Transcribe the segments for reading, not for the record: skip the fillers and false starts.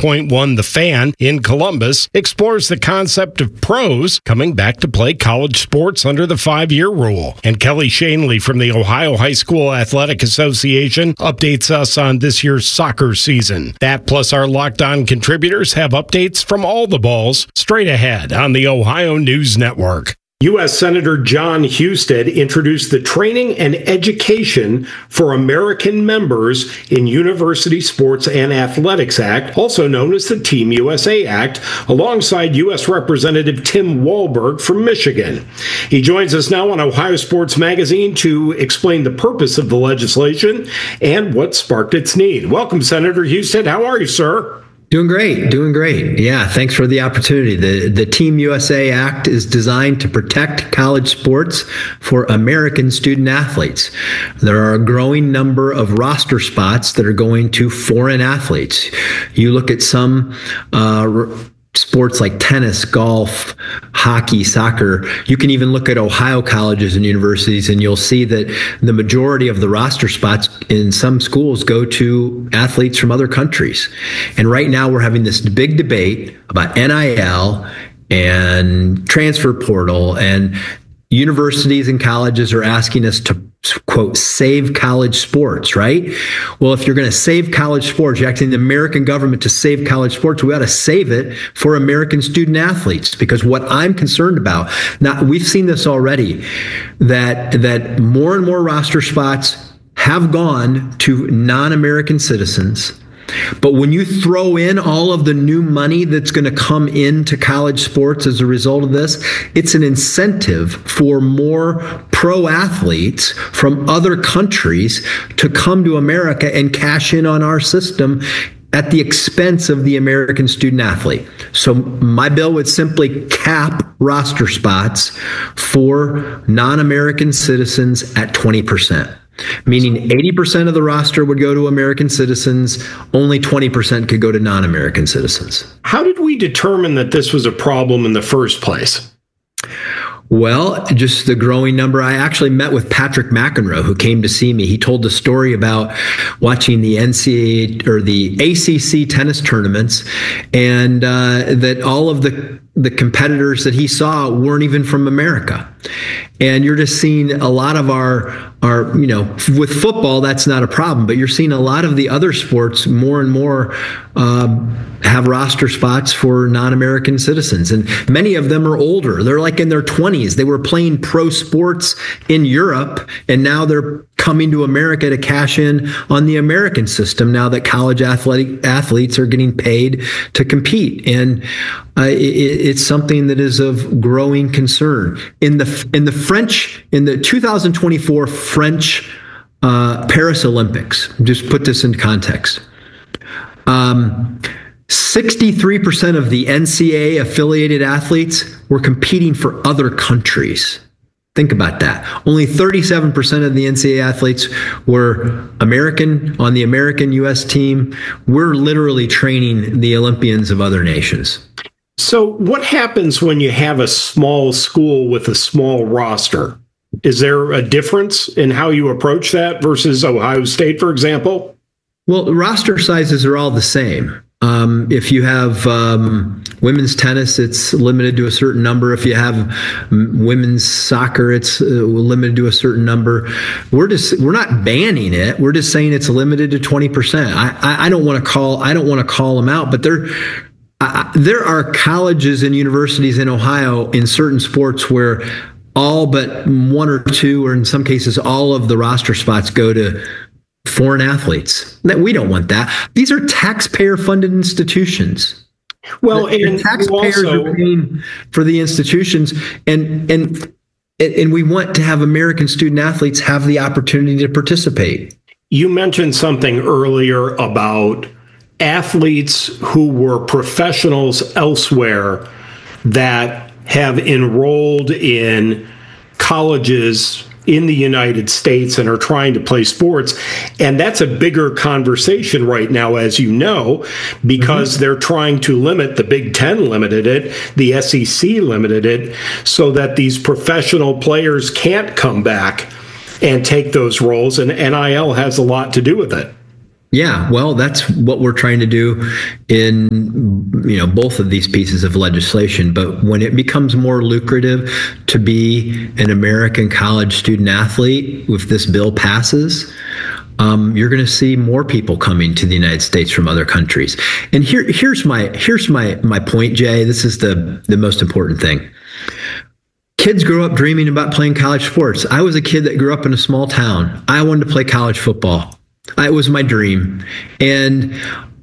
100.1 The Fan in Columbus explores the concept of pros coming back to play college sports under the 5-year rule. And Kelly Shanley from the Ohio High School Athletic Association updates us on this year's soccer season. That plus our Locked On contributors have updates from all the balls straight ahead on the Ohio News Network. U.S. Senator Jon Husted introduced the Training and Education for American Members in University Sports and Athletics Act, also known as the Team USA Act, alongside U.S. Representative Tim Walberg from Michigan. He joins us now on Ohio Sports Magazine to explain the purpose of the legislation and what sparked its need. Welcome, Senator Husted. How are you, sir? Doing great. Yeah, thanks for the opportunity. The Team USA Act is designed to protect college sports for American student athletes. There are a growing number of roster spots that are going to foreign athletes. You look at some sports like tennis, golf, hockey, soccer. You can even look at Ohio colleges and universities, and you'll see that the majority of the roster spots in some schools go to athletes from other countries. And right now we're having this big debate about NIL and transfer portal, and universities and colleges are asking us to, quote, save college sports, right? Well, if you're going to save college sports, you're asking the American government to save college sports, we ought to save it for American student athletes. Because what I'm concerned about, now we've seen this already, that more and more roster spots have gone to non-American citizens. But when you throw in all of the new money that's going to come into college sports as a result of this, it's an incentive for more pro athletes from other countries to come to America and cash in on our system at the expense of the American student athlete. So my bill would simply cap roster spots for non-American citizens at 20%. Meaning 80% of the roster would go to American citizens, only 20% could go to non-American citizens. How did we determine that this was a problem in the first place? Well, just the growing number. I actually met with Patrick McEnroe, who came to see me. He told the story about watching the NCAA or the ACC tennis tournaments, and that all of the competitors that he saw weren't even from America. And you're just seeing a lot of our with football, that's not a problem, but you're seeing a lot of the other sports more and more have roster spots for non-American citizens. And many of them are older. They're like in their 20s. They were playing pro sports in Europe, and now they're coming to America to cash in on the American system now that college athletes are getting paid to compete. And it's something that is of growing concern. In the 2024 French Paris Olympics, just put this in context, 63% of the NCAA affiliated athletes were competing for other countries. Think about that. Only 37% of the NCAA athletes were American on the American U.S. team. We're literally training the Olympians of other nations. So what happens when you have a small school with a small roster? Is there a difference in how you approach that versus Ohio State, for example? Well, roster sizes are all the same. If you have women's tennis, it's limited to a certain number. If you have women's soccer, it's limited to a certain number. We're not banning it. We're just saying it's limited to 20%. I don't want to call them out, but there are colleges and universities in Ohio in certain sports where all but one or two, or in some cases all of the roster spots go to foreign athletes. We don't want that. These are taxpayer-funded institutions. Well, and taxpayers are paying for the institutions, and we want to have American student athletes have the opportunity to participate. You mentioned something earlier about athletes who were professionals elsewhere that have enrolled in colleges in the United States and are trying to play sports. And that's a bigger conversation right now, as you know, because they're trying to limit. The Big Ten limited it, the SEC limited it, so that these professional players can't come back and take those roles. And NIL has a lot to do with it. Yeah, well, that's what we're trying to do in both of these pieces of legislation. But when it becomes more lucrative to be an American college student athlete, if this bill passes, you're going to see more people coming to the United States from other countries. And here's my point, Jay. This is the most important thing. Kids grow up dreaming about playing college sports. I was a kid that grew up in a small town. I wanted to play college football. It was my dream. And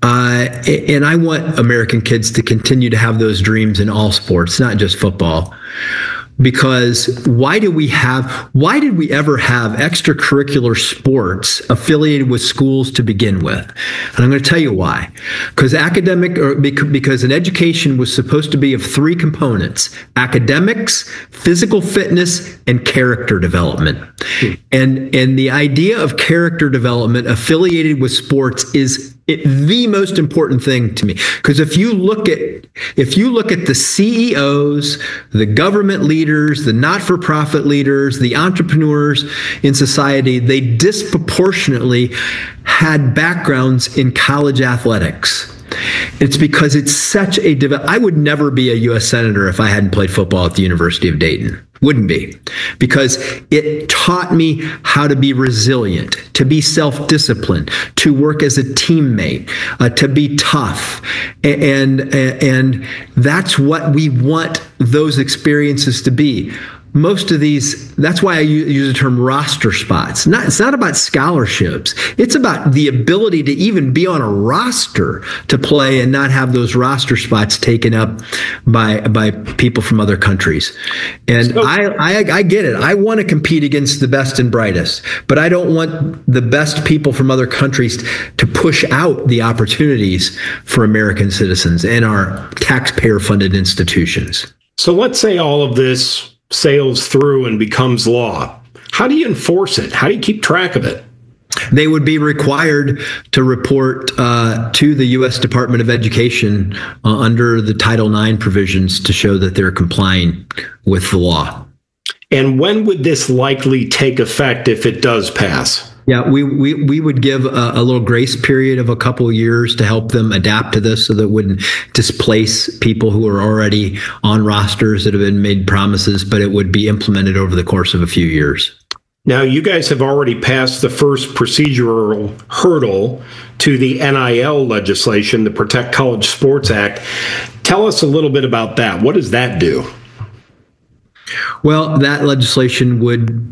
I want American kids to continue to have those dreams in all sports, not just football. Because why did we ever have extracurricular sports affiliated with schools to begin with? And I'm going to tell you why. Because because an education was supposed to be of three components: academics, physical fitness, and character development. And the idea of character development affiliated with sports is the most important thing to me. Because if you look at the CEOs, the government leaders, the not-for-profit leaders, the entrepreneurs in society, they disproportionately had backgrounds in college athletics. It's because it's such I would never be a U.S. Senator if I hadn't played football at the University of Dayton. Wouldn't be. Because it taught me how to be resilient, to be self-disciplined, to work as a teammate, to be tough. And that's what we want those experiences to be. Most of these, that's why I use the term roster spots. It's not about scholarships. It's about the ability to even be on a roster to play and not have those roster spots taken up by people from other countries. And so, I get it. I want to compete against the best and brightest, but I don't want the best people from other countries to push out the opportunities for American citizens and our taxpayer-funded institutions. So let's say all of this sails through and becomes law. How do you enforce it? How do you keep track of it? They would be required to report to the U.S. Department of Education under the Title IX provisions to show that they're complying with the law. And when would this likely take effect if it does pass? Yeah, we would give a little grace period of a couple of years to help them adapt to this so that it wouldn't displace people who are already on rosters that have been made promises, but it would be implemented over the course of a few years. Now, you guys have already passed the first procedural hurdle to the NIL legislation, the Protect College Sports Act. Tell us a little bit about that. What does that do? Well, that legislation would,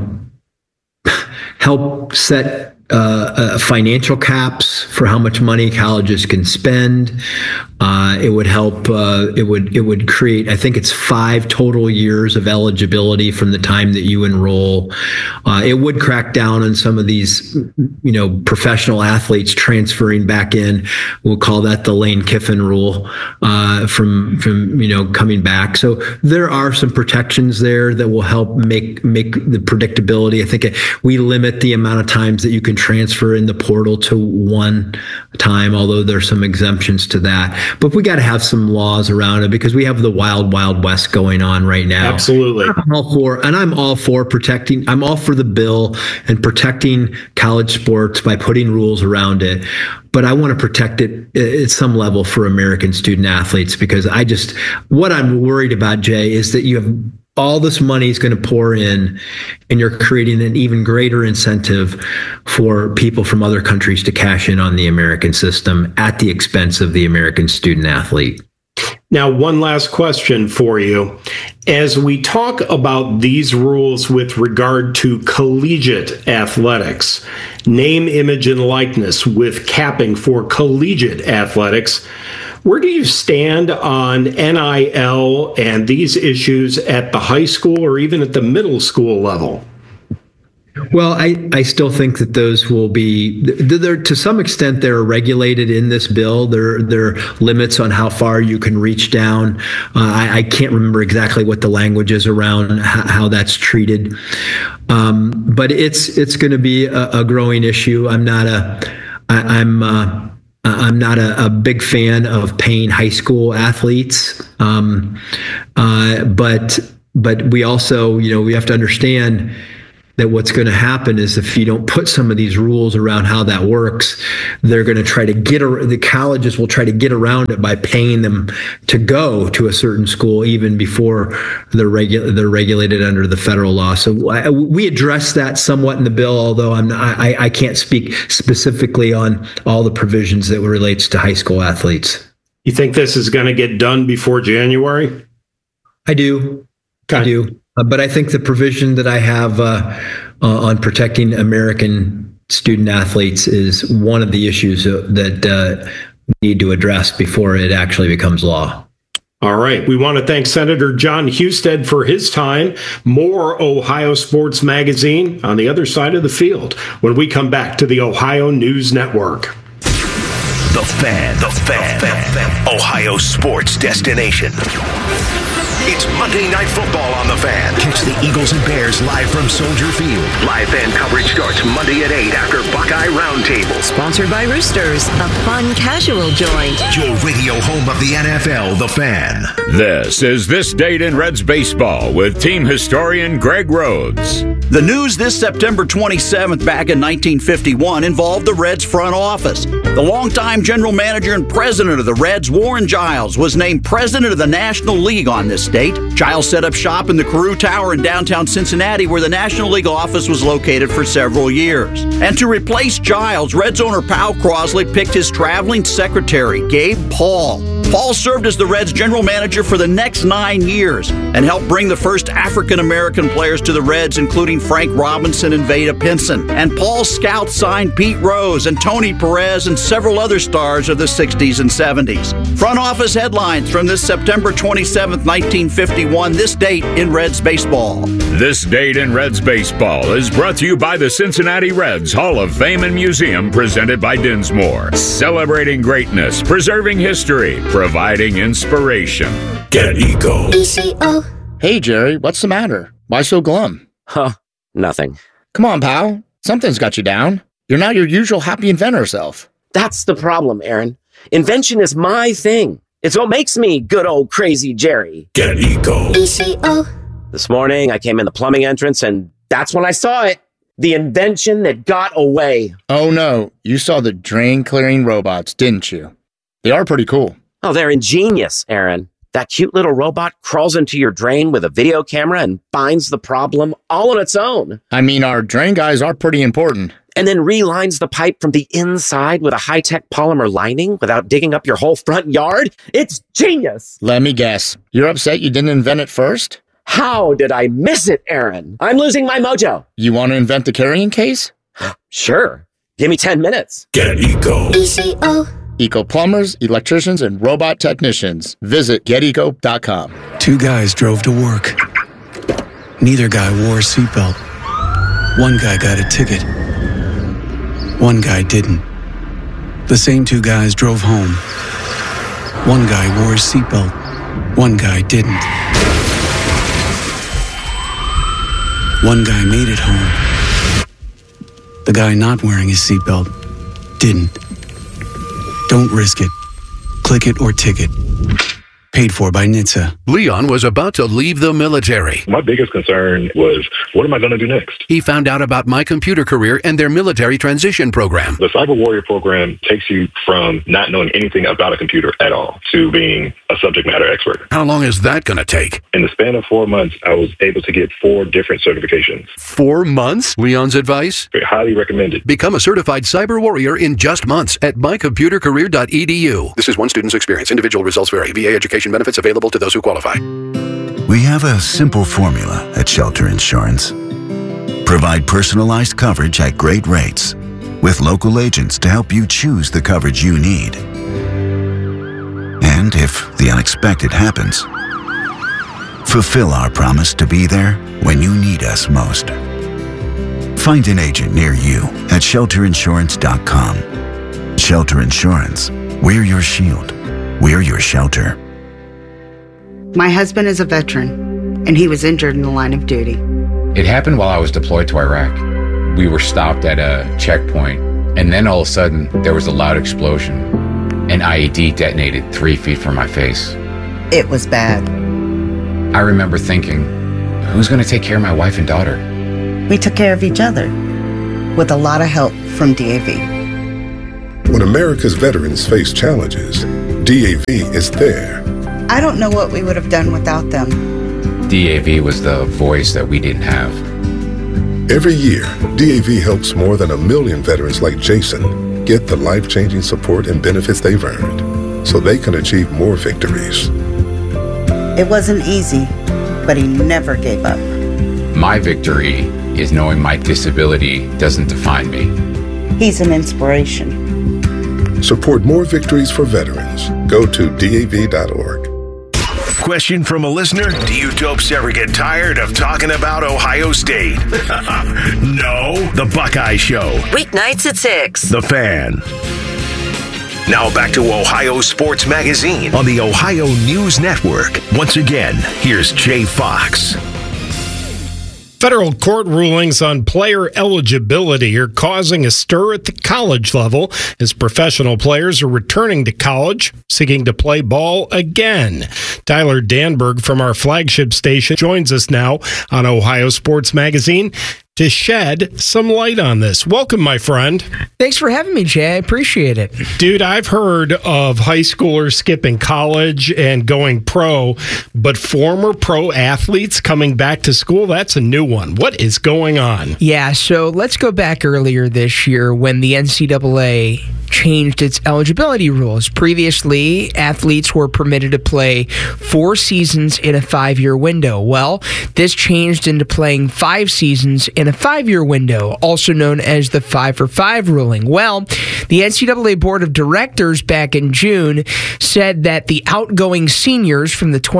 help set financial caps for how much money colleges can spend. It would help. It would create, I think it's 5 total years of eligibility from the time that you enroll. It would crack down on some of these, professional athletes transferring back in. We'll call that the Lane Kiffin rule from coming back. So there are some protections there that will help make the predictability. I think we limit the amount of times that you can transfer in the portal to one time, although there's some exemptions to that. But we got to have some laws around it because we have the wild, wild west going on right now. Absolutely. I'm all for protecting. I'm all for the bill and protecting college sports by putting rules around it. But I want to protect it at some level for American student athletes because what I'm worried about, Jay, is that you have all this money is going to pour in, and you're creating an even greater incentive for people from other countries to cash in on the American system at the expense of the American student athlete. Now, one last question for you. As we talk about these rules with regard to collegiate athletics, name, image, and likeness with capping for collegiate athletics, where do you stand on NIL and these issues at the high school or even at the middle school level? Well, I still think that those will be, to some extent, they're regulated in this bill. There are limits on how far you can reach down. I can't remember exactly what the language is around how that's treated. But it's going to be a growing issue. I'm not a big fan of paying high school athletes. But we also, we have to understand that what's going to happen is if you don't put some of these rules around how that works, they're going to try to the colleges will try to get around it by paying them to go to a certain school even before they're regulated under the federal law. So we address that somewhat in the bill, although I can't speak specifically on all the provisions that relates to high school athletes. You think this is going to get done before January? I do. Okay. I do. But I think the provision that I have on protecting American student athletes is one of the issues that we need to address before it actually becomes law. All right. We want to thank Senator Jon Husted for his time. More Ohio Sports Magazine on the other side of the field when we come back to the Ohio News Network. The Fan. Ohio sports destination. It's Monday Night Football on The Fan. Catch the Eagles and Bears live from Soldier Field. Live fan coverage starts Monday at 8 after Buckeye Roundtable. Sponsored by Roosters, a fun casual joint. Your radio home of the NFL, The Fan. This is This Date in Reds Baseball with team historian Greg Rhodes. The news this September 27th back in 1951 involved the Reds front office. The longtime general manager and president of the Reds, Warren Giles, was named president of the National League on this date. Giles set up shop in the Carew Tower in downtown Cincinnati, where the National League office was located for several years. And to replace Giles, Reds owner Powell Crosley picked his traveling secretary, Gabe Paul. Paul served as the Reds general manager for the next 9 years and helped bring the first African-American players to the Reds, including Frank Robinson and Vada Pinson. And Paul's scouts signed Pete Rose and Tony Perez and several other stars of the 60s and 70s. Front office headlines from this September 27th, 1951, this date in Reds baseball. This Date in Reds Baseball is brought to you by the Cincinnati Reds Hall of Fame and Museum, presented by Dinsmore. Celebrating greatness, preserving history, providing inspiration. Get Eco. ECO. Hey, Jerry, what's the matter? Why so glum? Huh, nothing. Come on, pal. Something's got you down. You're not your usual happy inventor self. That's the problem, Aaron. Invention is my thing. It's what makes me good old crazy Jerry. Get Eco. ECO. This morning, I came in the plumbing entrance, and that's when I saw it. The invention that got away. Oh, no. You saw the drain-clearing robots, didn't you? They are pretty cool. Oh, they're ingenious, Aaron. That cute little robot crawls into your drain with a video camera and finds the problem all on its own. I mean, our drain guys are pretty important. And then relines the pipe from the inside with a high-tech polymer lining without digging up your whole front yard. It's genius. Let me guess. You're upset you didn't invent it first? How did I miss it, Aaron? I'm losing my mojo. You want to invent the carrying case? Sure. Give me 10 minutes. Get Eco. ECO. Eco plumbers, electricians, and robot technicians. Visit geteco.com. Two guys drove to work. Neither guy wore a seatbelt. One guy got a ticket. One guy didn't. The same two guys drove home. One guy wore his seatbelt. One guy didn't. One guy made it home. The guy not wearing his seatbelt didn't. Don't risk it. Click it or ticket. Paid for by NHTSA. Leon was about to leave the military. My biggest concern was, what am I going to do next? He found out about My Computer Career and their military transition program. The Cyber Warrior program takes you from not knowing anything about a computer at all to being a subject matter expert. How long is that going to take? In the span of 4 months, I was able to get 4 different certifications. 4 months? Leon's advice? Highly recommended. Become a certified cyber warrior in just months at mycomputercareer.edu. This is one student's experience. Individual results vary. VA education benefits available to those who qualify. We have a simple formula at Shelter Insurance. Provide personalized coverage at great rates with local agents to help you choose the coverage you need. And if the unexpected happens, fulfill our promise to be there when you need us most. Find an agent near you at shelterinsurance.com. Shelter Insurance. We're your shield. We're your shelter. My husband is a veteran, and he was injured in the line of duty. It happened while I was deployed to Iraq. We were stopped at a checkpoint, and then all of a sudden, there was a loud explosion. An IED detonated 3 feet from my face. It was bad. I remember thinking, who's going to take care of my wife and daughter? We took care of each other with a lot of help from DAV. When America's veterans face challenges, DAV is there. I don't know what we would have done without them. DAV was the voice that we didn't have. Every year, DAV helps more than 1 million veterans like Jason get the life-changing support and benefits they've earned so they can achieve more victories. It wasn't easy, but he never gave up. My victory is knowing my disability doesn't define me. He's an inspiration. Support more victories for veterans. Go to DAV.org. Question from a listener: do you dopes ever get tired of talking about Ohio State? No. The Buckeye Show. Weeknights at 6. The Fan. Now back to Ohio Sports Magazine on the Ohio News Network. Once again, here's Jay Fox. Federal court rulings on player eligibility are causing a stir at the college level as professional players are returning to college, seeking to play ball again. Tyler Danberg from our flagship station joins us now on Ohio Sports Magazine to shed some light on this. Welcome, my friend. Thanks for having me, Jay. I appreciate it. Dude, I've heard of high schoolers skipping college and going pro, but former pro athletes coming back to school, that's a new one. What is going on? Yeah, so let's go back earlier this year when the NCAA changed its eligibility rules. Previously, athletes were permitted to play 4 seasons in a 5-year window. Well, this changed into playing 5 seasons in a 5-year window, also known as the 5-for-5 ruling. Well, the NCAA Board of Directors back in June said that the outgoing seniors from the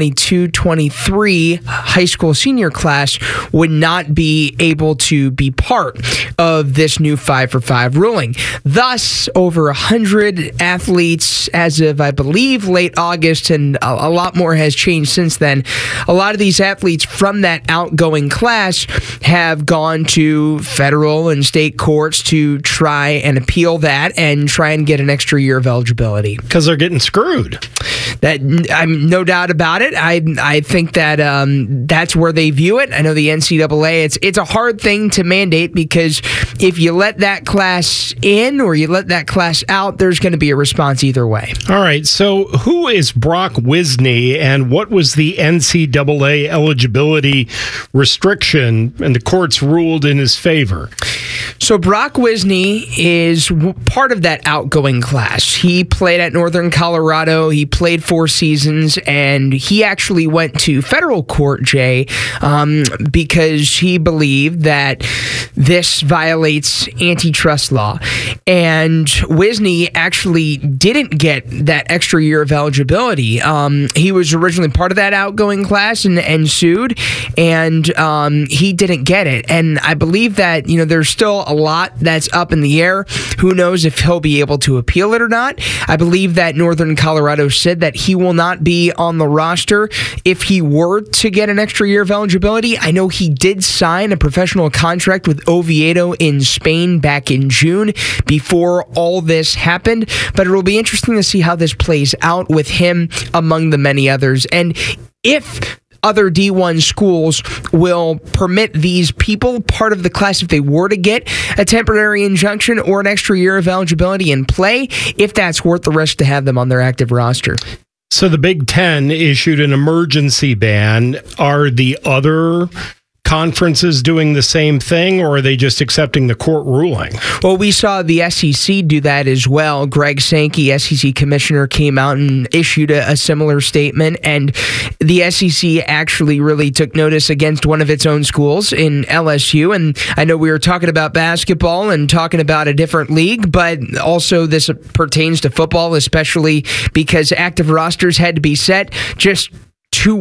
2022-23 high school senior class would not be able to be part of this new 5-for-5 ruling. Thus, over 100 athletes as of, I believe, late August, and a lot more has changed since then. A lot of these athletes from that outgoing class have gone to federal and state courts to try and appeal that and try and get an extra year of eligibility. Because they're getting screwed. That, I'm no doubt about it. I think that that's where they view it. I know the NCAA, it's a hard thing to mandate because if you let that class in or you let that class out, there's going to be a response either way. All right, so who is Brock Wisney and what was the NCAA eligibility restriction and the courts ruled in his favor? So Brock Wisney is part of that outgoing class. He played at Northern Colorado. He played 4 seasons, and he actually went to federal court, Jay, because he believed that this violates antitrust law. And Wisney actually didn't get that extra year of eligibility. He was originally part of that outgoing class and sued, and he didn't get it. And I believe that, there's still a lot that's up in the air. Who knows if he'll be able to appeal it or not. I believe that Northern Colorado said that he will not be on the roster if he were to get an extra year of eligibility. I know he did sign a professional contract with Oviedo in Spain back in June before all this happened, but it will be interesting to see how this plays out with him among the many others. And if other D1 schools will permit these people, part of the class, if they were to get a temporary injunction or an extra year of eligibility and play, if that's worth the risk to have them on their active roster. So the Big Ten issued an emergency ban. Are the other conferences doing the same thing, or are they just accepting the court ruling? Well, we saw the SEC do that as well. Greg Sankey, SEC commissioner, came out and issued a similar statement, and the SEC actually really took notice against one of its own schools in LSU. And I know we were talking about basketball and talking about a different league, but also this pertains to football, especially because active rosters had to be set just 2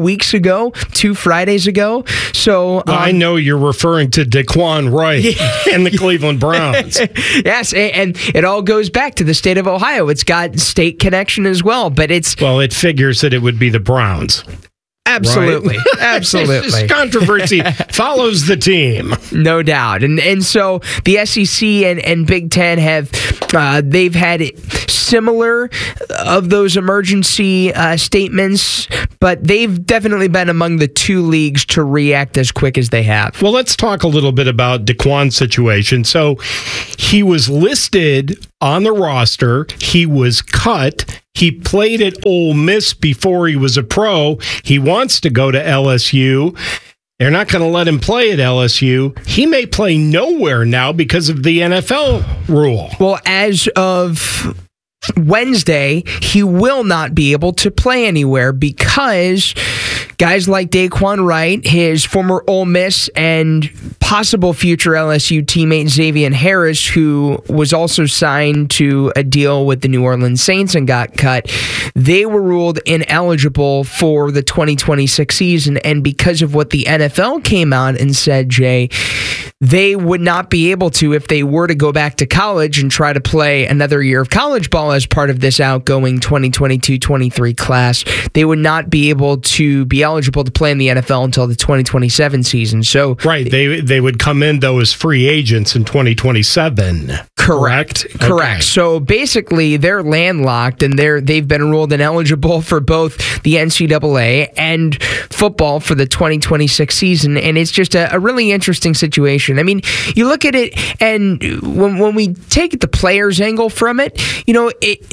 Fridays ago. So I know you're referring to Daquan Wright and the Cleveland Browns. Yes, and it all goes back to the state of Ohio. It's got state connection as well, but it figures that it would be the Browns. Absolutely. Right? Absolutely. Controversy follows the team. No doubt. And so the SEC and Big Ten have they've had similar of those emergency statements, but they've definitely been among the two leagues to react as quick as they have. Well, let's talk a little bit about Daquan's situation. So he was listed on the roster. He was cut. He played at Ole Miss before he was a pro. He wants to go to LSU. They're not going to let him play at LSU. He may play nowhere now because of the NFL rule. Well, as of Wednesday, he will not be able to play anywhere because guys like Daquan Wright, his former Ole Miss and possible future LSU teammate Xavier Harris, who was also signed to a deal with the New Orleans Saints and got cut, they were ruled ineligible for the 2026 season. And because of what the NFL came out and said, Jay, they would not be able to, if they were to go back to college and try to play another year of college ball as part of this outgoing 2022-23 class, they would not be able to be eligible to play in the NFL until the 2027 season. So right, they would come in though as free agents in 2027. Correct. Okay. So basically, they're landlocked, and they've been ruled ineligible for both the NCAA and football for the 2026 season, and it's just a really interesting situation. I mean, you look at it, and when we take the players' angle from it, you know,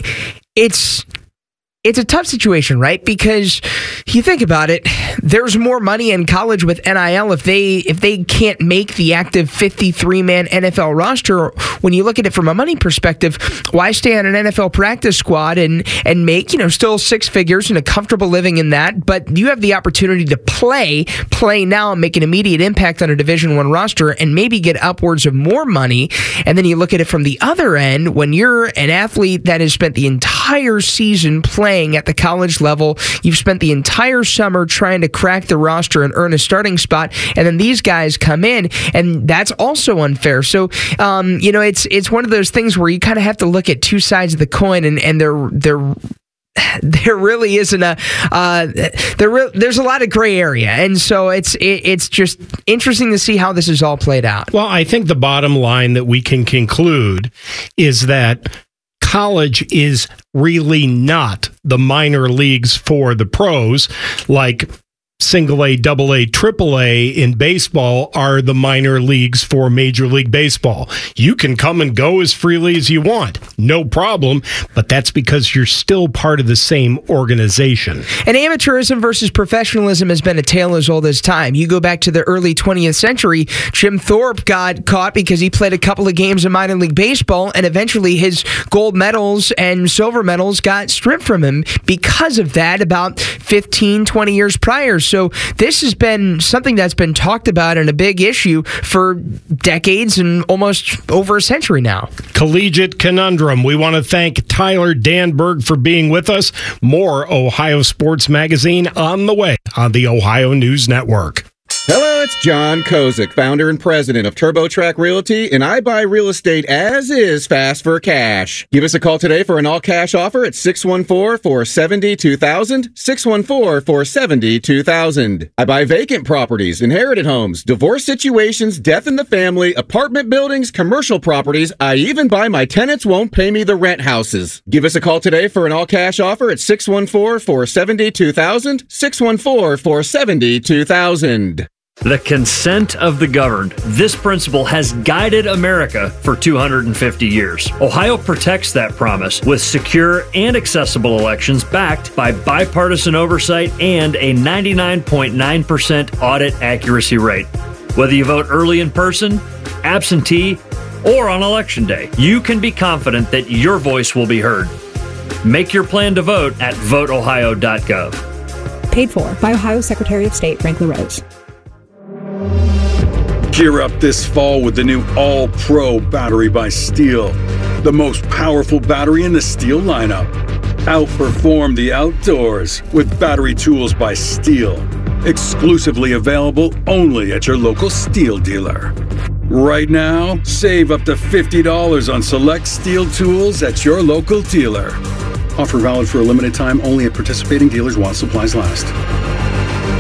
it's a tough situation, right? Because you think about it, there's more money in college with NIL if they can't make the active 53-man NFL roster. When you look at it from a money perspective, why stay on an NFL practice squad and make, you know, still six figures and a comfortable living in that, but you have the opportunity to play now and make an immediate impact on a Division I roster and maybe get upwards of more money. And then you look at it from the other end, when you're an athlete that has spent the entire season playing at the college level, you've spent the entire summer trying to crack the roster and earn a starting spot, and then these guys come in, and that's also unfair. So, you know, it's one of those things where you kind of have to look at two sides of the coin, and there really isn't there's a lot of gray area, and so it's just interesting to see how this is all played out. Well, I think the bottom line that we can conclude is that college is really not the minor leagues for the pros, like single A, double A, triple A in baseball are the minor leagues for Major League Baseball. You can come and go as freely as you want, no problem, but that's because you're still part of the same organization. And amateurism versus professionalism has been a tale as old as time. You go back to the early 20th century, Jim Thorpe got caught because he played a couple of games in minor league baseball, and eventually his gold medals and silver medals got stripped from him because of that about 15, 20 years prior. So this has been something that's been talked about and a big issue for decades and almost over a century now. Collegiate Conundrum. We want to thank Tyler Danberg for being with us. More Ohio Sports Magazine on the way on the Ohio News Network. Hello, it's John Kozik, founder and president of TurboTrack Realty, and I buy real estate as is fast for cash. Give us a call today for an all-cash offer at 614-470-2000, 614-470-2000. I buy vacant properties, inherited homes, divorce situations, death in the family, apartment buildings, commercial properties. I even buy my tenants won't pay me the rent houses. Give us a call today for an all-cash offer at 614-470-2000, 614-470-2000. The consent of the governed. This principle has guided America for 250 years. Ohio protects that promise with secure and accessible elections backed by bipartisan oversight and a 99.9% audit accuracy rate. Whether you vote early in person, absentee, or on Election Day, you can be confident that your voice will be heard. Make your plan to vote at voteohio.gov. Paid for by Ohio Secretary of State Frank LaRose. Gear up this fall with the new All-Pro battery by Steel. The most powerful battery in the Steel lineup. Outperform the outdoors with battery tools by Steel. Exclusively available only at your local Steel dealer. Right now, save up to $50 on select Steel tools at your local dealer. Offer valid for a limited time only at participating dealers while supplies last.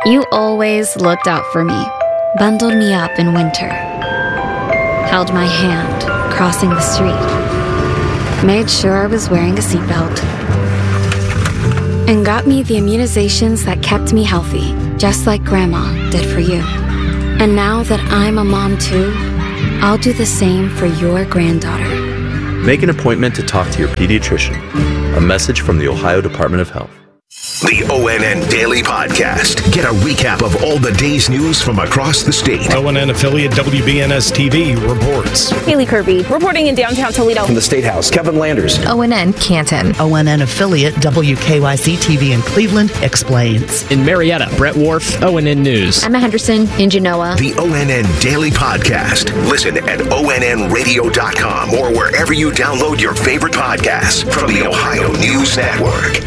You always looked out for me, bundled me up in winter, held my hand crossing the street, made sure I was wearing a seatbelt, and got me the immunizations that kept me healthy, just like Grandma did for you. And now that I'm a mom too, I'll do the same for your granddaughter. Make an appointment to talk to your pediatrician. A message from the Ohio Department of Health. The ONN Daily Podcast. Get a recap of all the day's news from across the state. ONN affiliate WBNS TV reports. Haley Kirby reporting in downtown Toledo. From the State House, Kevin Landers. ONN Canton. ONN affiliate WKYC TV in Cleveland explains. In Marietta, Brett Wharf, ONN News. Emma Henderson in Genoa. The ONN Daily Podcast. Listen at ONNradio.com or wherever you download your favorite podcasts from the Ohio News Network.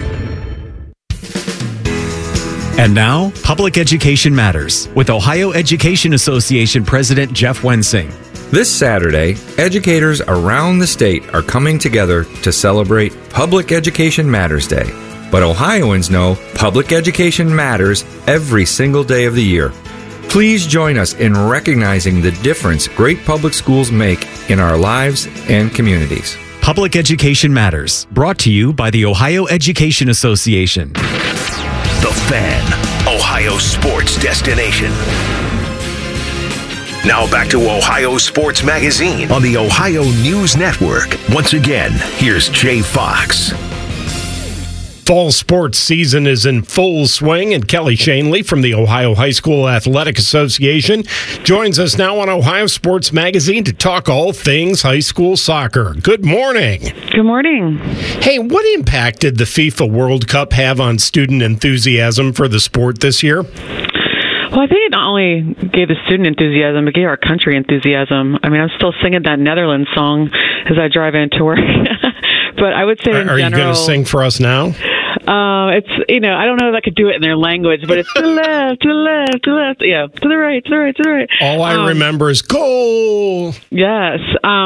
And now, Public Education Matters with Ohio Education Association President Jeff Wensing. This Saturday, educators around the state are coming together to celebrate Public Education Matters Day. But Ohioans know public education matters every single day of the year. Please join us in recognizing the difference great public schools make in our lives and communities. Public Education Matters, brought to you by the Ohio Education Association. The Fan, Ohio sports destination. Now back to Ohio Sports Magazine on the Ohio News Network. Once again, here's Jay Fox. Fall sports season is in full swing, and Kelly Shanley from the Ohio High School Athletic Association joins us now on Ohio Sports Magazine to talk all things high school soccer. Good morning. Good morning. Hey, what impact did the FIFA World Cup have on student enthusiasm for the sport this year? Well, I think it not only gave the student enthusiasm, it gave our country enthusiasm. I mean, I'm still singing that Netherlands song as I drive into work. But I would say in general... Are you going to sing for us now? It's, I don't know if I could do it in their language, but it's to the left, to the left, to the left, yeah, to the right, to the right, to the right. All I remember is goal. Yes.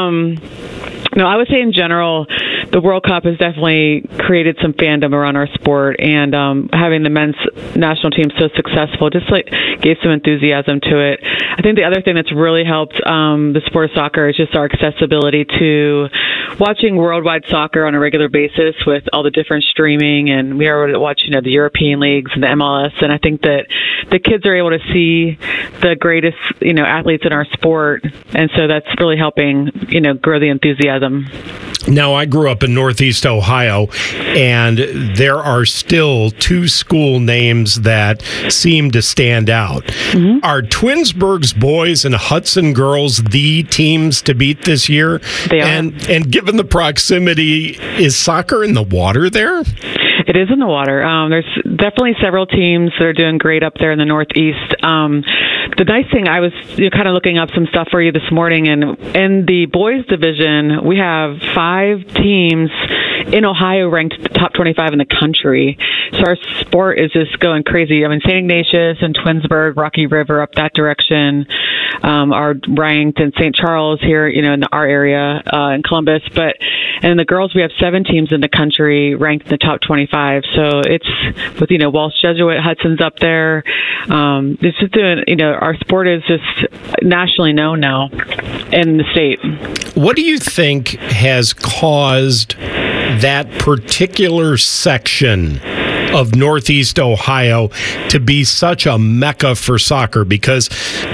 No, I would say in general, the World Cup has definitely created some fandom around our sport, and having the men's national team so successful just gave some enthusiasm to it. I think the other thing that's really helped the sport of soccer is just our accessibility to watching worldwide soccer on a regular basis with all the different streaming, and we are able to watch, the European leagues and the MLS, and I think that the kids are able to see the greatest, athletes in our sport, and so that's really helping, grow the enthusiasm. Now, I grew up in Northeast Ohio, and there are still two school names that seem to stand out. Mm-hmm. Are Twinsburg's boys and Hudson girls the teams to beat this year? They are. And given the proximity, is soccer in the water there? It is in the water. There's definitely several teams that are doing great up there in the Northeast. The nice thing, I was kind of looking up some stuff for you this morning, and in the boys division, we have 5 teams in Ohio ranked top 25 in the country. So our sport is just going crazy. I mean, St. Ignatius and Twinsburg, Rocky River up that direction are ranked, and St. Charles here, in our area in Columbus. And in the girls, we have 7 teams in the country ranked in the top 25. So it's with, Walsh Jesuit, Hudson's up there. It's just doing, our sport is just nationally known now in the state. What do you think has caused that particular section of Northeast Ohio to be such a mecca for soccer? Because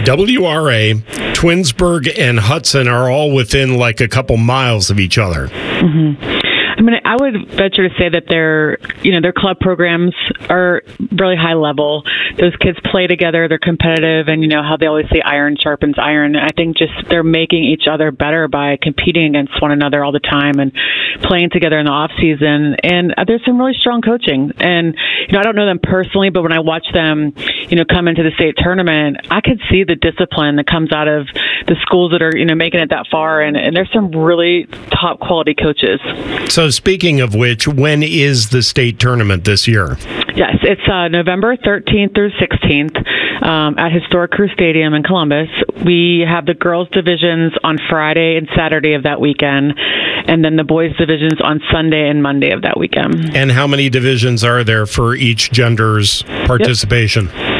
WRA, Twinsburg, and Hudson are all within a couple miles of each other. Mm-hmm. I mean, I would venture to say that their club programs are really high level. Those kids play together, they're competitive, and how they always say iron sharpens iron. I think just they're making each other better by competing against one another all the time and playing together in the off season. And there's some really strong coaching. And I don't know them personally, but when I watch them, come into the state tournament, I could see the discipline that comes out of the schools that are making it that far. And there's some really top quality coaches. So speaking of which, when is the state tournament this year? Yes, it's November 13th through 16th at Historic Crew Stadium in Columbus. We have the girls' divisions on Friday and Saturday of that weekend, and then the boys' divisions on Sunday and Monday of that weekend. And how many divisions are there for each gender's participation? Yep.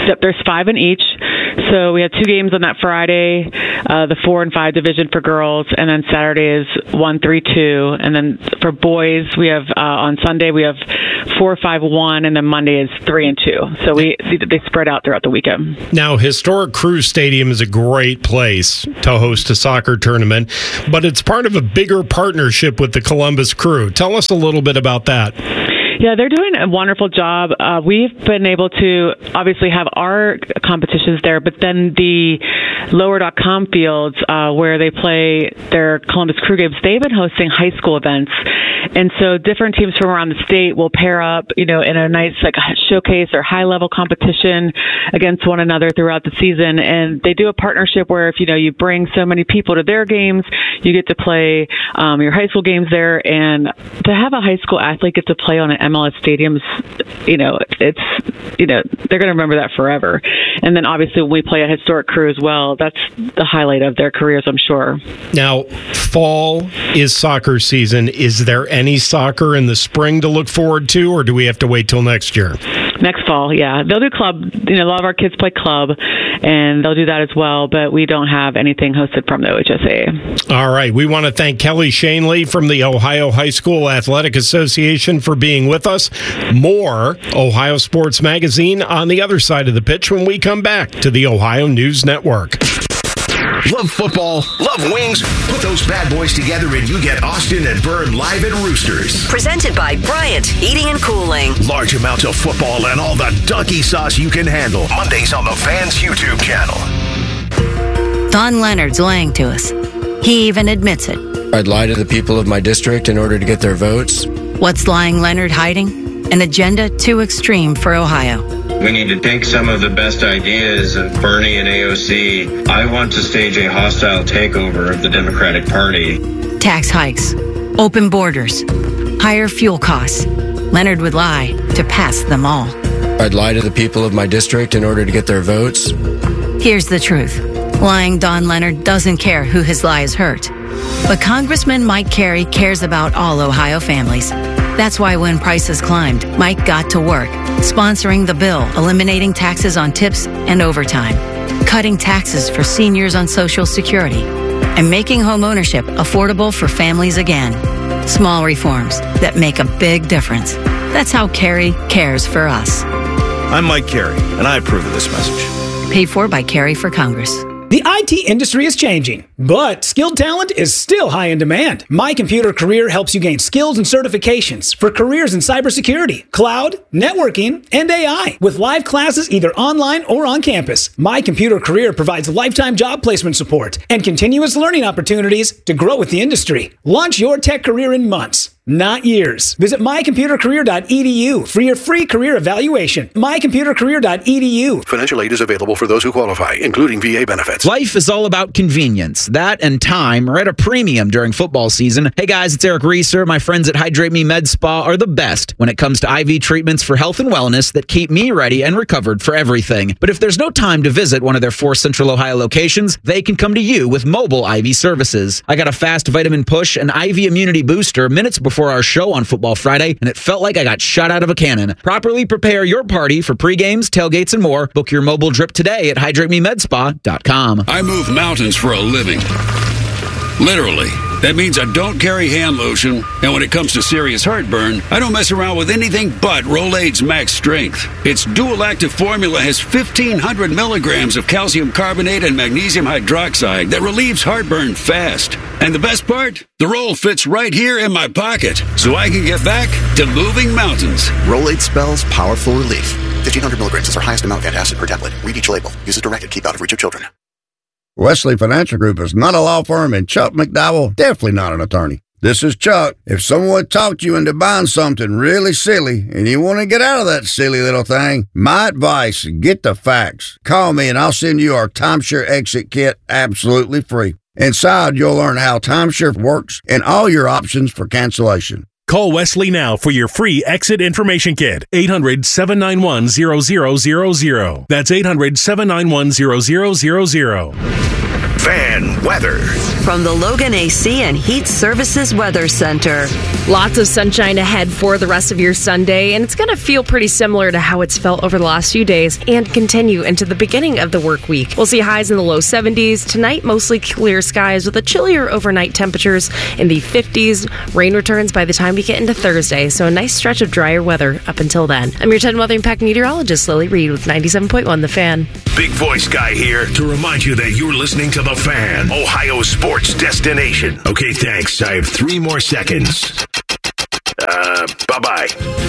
Yep, there's 5 in each. So we had 2 games on that Friday, the 4 and 5 division for girls, and then Saturday is 1, 3, 2. And then for boys, we have on Sunday we have 4, 5, 1, and then Monday is 3 and 2. So they spread out throughout the weekend. Now, Historic Cruise Stadium is a great place to host a soccer tournament, but it's part of a bigger partnership with the Columbus Crew. Tell us a little bit about that. Yeah, they're doing a wonderful job. We've been able to obviously have our competitions there, but then the lower.com fields where they play their Columbus Crew games, they've been hosting high school events. And so different teams from around the state will pair up, in a nice showcase or high-level competition against one another throughout the season. And they do a partnership where if, you bring so many people to their games, you get to play your high school games there. And to have a high school athlete get to play on an MLS stadium, it's, they're going to remember that forever. And then obviously when we play a Historic Crew as well, that's the highlight of their careers, I'm sure. Now, fall is soccer season. Is there any soccer in the spring to look forward to, or do we have to wait till next year? Next fall, yeah. They'll do club. A lot of our kids play club, and they'll do that as well, but we don't have anything hosted from the OHSAA. All right. We want to thank Kelly Shanley from the Ohio High School Athletic Association for being with us. More Ohio Sports Magazine on the other side of the pitch when we come back to the Ohio News Network. Love football? Love wings? Put those bad boys together and you get Austin and Vern live at Roosters. Presented by Bryant Heating and Cooling. Large amounts of football and all the donkey sauce you can handle. Mondays on the Fans YouTube channel. Don Leonard's lying to us. He even admits it. I'd lie to the people of my district in order to get their votes. What's lying Leonard hiding? An agenda too extreme for Ohio. We need to take some of the best ideas of Bernie and AOC. I want to stage a hostile takeover of the Democratic Party. Tax hikes, open borders, higher fuel costs. Leonard would lie to pass them all. I'd lie to the people of my district in order to get their votes. Here's the truth. Lying Don Leonard doesn't care who his lies hurt. But Congressman Mike Carey cares about all Ohio families. That's why when prices climbed, Mike got to work, sponsoring the bill, eliminating taxes on tips and overtime, cutting taxes for seniors on Social Security, and making home ownership affordable for families again. Small reforms that make a big difference. That's how Carey cares for us. I'm Mike Carey, and I approve of this message. Paid for by Carey for Congress. The IT industry is changing, but skilled talent is still high in demand. My Computer Career helps you gain skills and certifications for careers in cybersecurity, cloud, networking, and AI with live classes either online or on campus. My Computer Career provides lifetime job placement support and continuous learning opportunities to grow with the industry. Launch your tech career in months, not years. Visit mycomputercareer.edu for your free career evaluation. mycomputercareer.edu. Financial aid is available for those who qualify, including VA benefits. Life is all about convenience. That and time are at a premium during football season. Hey guys, it's Eric Reeser. My friends at Hydrate Me Med Spa are the best when it comes to IV treatments for health and wellness that keep me ready and recovered for everything. But if there's no time to visit one of their 4 Central Ohio locations, they can come to you with mobile IV services. I got a fast vitamin push and IV immunity booster minutes before our show on Football Friday, and it felt like I got shot out of a cannon. Properly prepare your party for pre-games, tailgates, and more. Book your mobile drip today at HydrateMeMedSpa.com. I move mountains for a living. Literally. That means I don't carry hand lotion, and when it comes to serious heartburn, I don't mess around with anything but Rolaids Max Strength. Its dual-active formula has 1,500 milligrams of calcium carbonate and magnesium hydroxide that relieves heartburn fast. And the best part? The roll fits right here in my pocket, so I can get back to moving mountains. Rolaids spells powerful relief. 1,500 milligrams is our highest amount of antacid per tablet. Read each label. Use as directed. Keep out of reach of children. Wesley Financial Group is not a law firm, and Chuck McDowell definitely not an attorney. This is Chuck. If someone talked you into buying something really silly and you want to get out of that silly little thing, my advice, get the facts. Call me and I'll send you our timeshare exit kit absolutely free. Inside, you'll learn how timeshare works and all your options for cancellation. Call Wesley now for your free exit information kit. 800-791-0000. That's 800-791-0000. Fan weather. From the Logan AC and Heat Services Weather Center. Lots of sunshine ahead for the rest of your Sunday, and it's going to feel pretty similar to how it's felt over the last few days and continue into the beginning of the work week. We'll see highs in the low 70s. Tonight, mostly clear skies with a chillier overnight temperatures in the 50s. Rain returns by the time we get into Thursday, so a nice stretch of drier weather up until then. I'm your 10 Weather Impact meteorologist, Lily Reed, with 97.1 The Fan. Big voice guy here to remind you that you're listening to The Fan, Ohio sports destination. Okay, thanks. I have 3 more seconds. Bye-bye.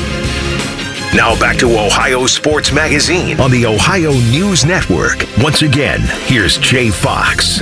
Now back to Ohio Sports Magazine on the Ohio News Network. Once again, here's Jay Fox.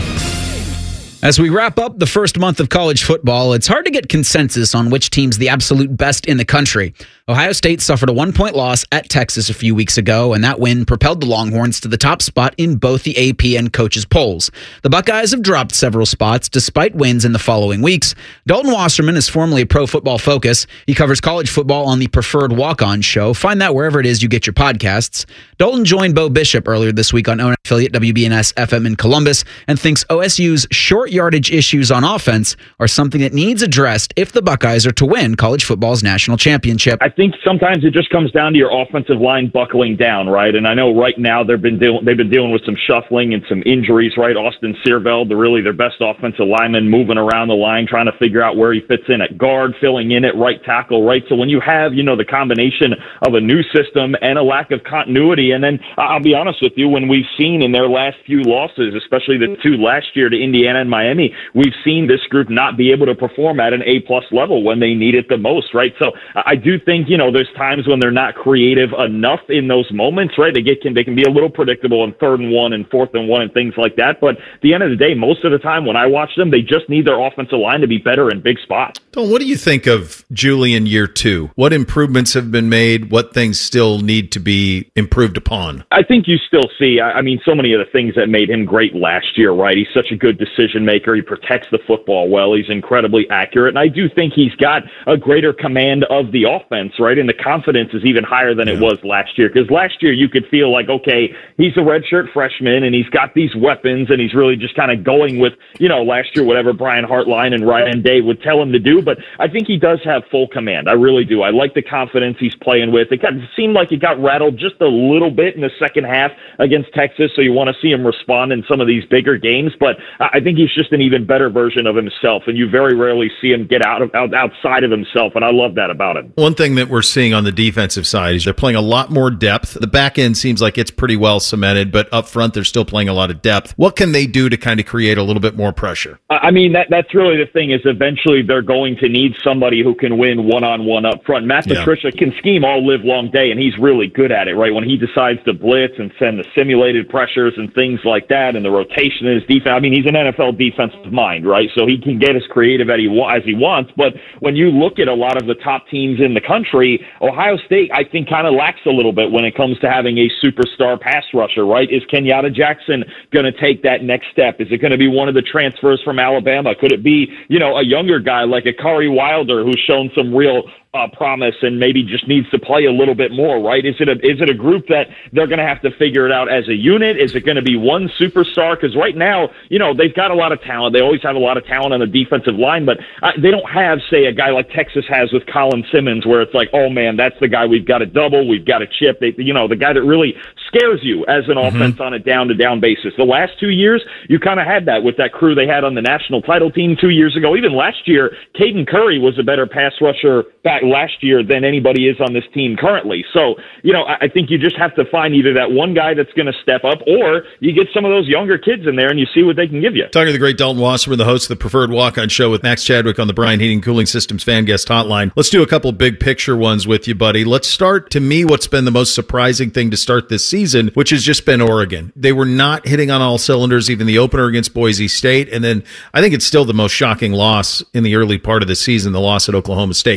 As we wrap up the first month of college football, it's hard to get consensus on which team's the absolute best in the country. Ohio State suffered a 1-point loss at Texas a few weeks ago, and that win propelled the Longhorns to the top spot in both the AP and coaches' polls. The Buckeyes have dropped several spots despite wins in the following weeks. Dalton Wasserman is formerly of Pro Football Focus. He covers college football on the Preferred Walk-On show. Find that wherever it is you get your podcasts. Dalton joined Bo Bishop earlier this week on own affiliate WBNS FM in Columbus and thinks OSU's short yardage issues on offense are something that needs addressed if the Buckeyes are to win college football's national championship. I think sometimes it just comes down to your offensive line buckling down, right? And I know right now they've been dealing with some shuffling and some injuries, right? Austin Searveld, their best offensive lineman, moving around the line, trying to figure out where he fits in at guard, filling in at right tackle, right? So when you have, the combination of a new system and a lack of continuity, and then I'll be honest with you, when we've seen in their last few losses, especially the 2 last year to Indiana and Miami, we've seen this group not be able to perform at an A+ level when they need it the most, right? So I do think, there's times when they're not creative enough in those moments, right? They can be a little predictable in 3rd and 1 and 4th and 1 and things like that. But at the end of the day, most of the time when I watch them, they just need their offensive line to be better in big spots. Don, what do you think of Julian year 2? What improvements have been made? What things still need to be improved upon? I think you still see, so many of the things that made him great last year, right? He's such a good decision maker. He protects the football well. He's incredibly accurate. And I do think he's got a greater command of the offense, right? And the confidence is even higher than it was last year. Because last year you could feel like, okay, he's a redshirt freshman and he's got these weapons and he's really just kind of going with, last year, whatever Brian Hartline and Ryan Day would tell him to do. But I think he does have full command. I really do. I like the confidence he's playing with. It seemed like it got rattled just a little bit in the second half against Texas. So you want to see him respond in some of these bigger games. But I think he's just an even better version of himself. And you very rarely see him get outside of himself. And I love that about him. One thing that we're seeing on the defensive side is they're playing a lot more depth. The back end seems like it's pretty well cemented, but up front they're still playing a lot of depth. What can they do to kind of create a little bit more pressure? That's really the thing, is eventually they're going to need somebody who can win one-on-one up front. Matt Patricia can scheme all live long day, and he's really good at it, right? When he decides to blitz and send the simulated pressures and things like that and the rotation in his defense, he's an NFL defensive mind, right? So he can get as creative as he wants, but when you look at a lot of the top teams in the country, Ohio State, I think, kind of lacks a little bit when it comes to having a superstar pass rusher, right? Is Kenyatta Jackson going to take that next step? Is it going to be one of the transfers from Alabama? Could it be, a younger guy like a Curry Wilder who's shown some real promise and maybe just needs to play a little bit more, right? Is it a group that they're going to have to figure it out as a unit? Is it going to be one superstar? Because right now, they've got a lot of talent. They always have a lot of talent on the defensive line, but they don't have, say, a guy like Texas has with Colin Simmons, where it's like, oh man, that's the guy we've got to double, we've got to chip. The guy that really scares you as an offense on a down-to-down basis. The last 2 years, you kind of had that with that crew they had on the national title team 2 years ago. Even last year, Caden Curry was a better pass rusher back last year than anybody is on this team currently. So, I think you just have to find either that one guy that's going to step up, or you get some of those younger kids in there and you see what they can give you. Talking to the great Dalton Wasserman, the host of the Preferred Walk-On show with Max Chadwick on the Bryan Heating Cooling Systems Fan Guest Hotline. Let's do a couple big picture ones with you, buddy. Let's start, to me, what's been the most surprising thing to start this season, which has just been Oregon. They were not hitting on all cylinders, even the opener against Boise State, and then I think it's still the most shocking loss in the early part of the season, the loss at Oklahoma State. To lose to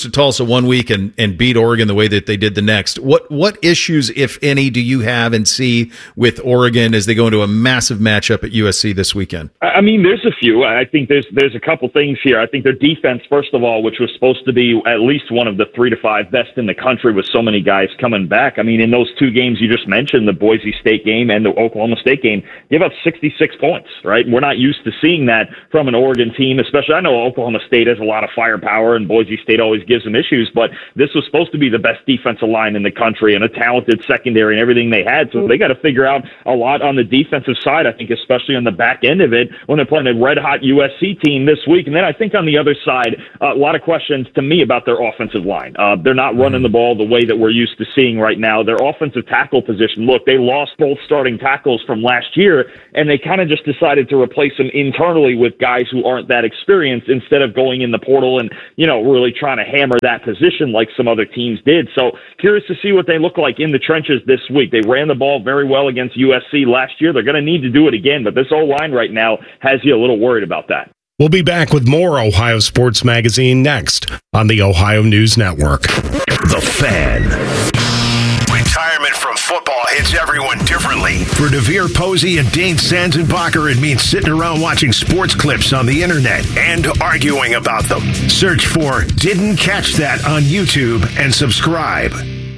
to Tulsa one week and beat Oregon the way that they did the next. What issues, if any, do you have and see with Oregon as they go into a massive matchup at USC this weekend? I mean, there's a few. I think there's a couple things here. I think their defense, first of all, which was supposed to be at least one of the 3 to 5 best in the country with so many guys coming back. I mean, in those 2 games you just mentioned, the Boise State game and the Oklahoma State game, gave up 66 points, right? We're not used to seeing that from an Oregon team, especially. I know Oklahoma State has a lot of firepower and Boise State always gives them issues, but this was supposed to be the best defensive line in the country and a talented secondary and everything they had. So they got to figure out a lot on the defensive side, I think, especially on the back end of it when they're playing a red-hot USC team this week. And then I think on the other side, a lot of questions to me about their offensive line. They're not running the ball the way that we're used to seeing right now. Their offensive tackle position, look, they lost both starting tackles from last year, and they kind of just decided to replace them internally with guys who aren't that experienced instead of going in the portal and, really trying to hammer that position like some other teams did. So curious to see what they look like in the trenches this week. They ran the ball very well against USC last year. They're going to need to do it again, but this O-line right now has you a little worried about that. We'll be back with more Ohio Sports Magazine next on the Ohio News Network. The Fan. Retirement from football hits everyone differently. For Devere Posey and Dane Sanzenbacher, it means sitting around watching sports clips on the internet and arguing about them. Search for Didn't Catch That on YouTube and subscribe.